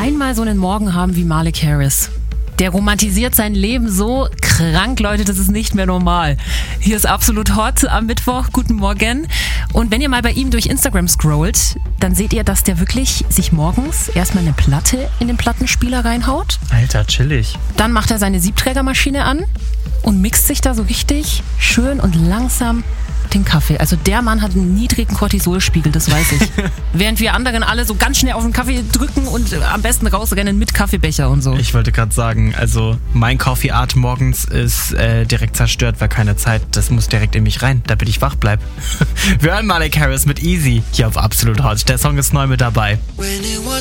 einmal so einen Morgen haben wie Malik Harris. Der romantisiert sein Leben so krank, Leute, das ist nicht mehr normal. Hier ist Absolut Hot am Mittwoch. Guten Morgen. Und wenn ihr mal bei ihm durch Instagram scrollt, dann seht ihr, dass der wirklich sich morgens erstmal eine Platte in den Plattenspieler reinhaut. Alter, chillig. Dann macht er seine Siebträgermaschine an und mixt sich da so richtig schön und langsam den Kaffee. Also der Mann hat einen niedrigen Cortisolspiegel, das weiß ich. Während wir anderen alle so ganz schnell auf den Kaffee drücken und am besten rausrennen mit Kaffeebecher und so. Ich wollte gerade sagen, also mein Coffee Art morgens ist direkt zerstört, weil keine Zeit, das muss direkt in mich rein, damit ich wach bleib. Wir hören Malik Harris mit Easy hier auf Absolut Hot. Der Song ist neu mit dabei.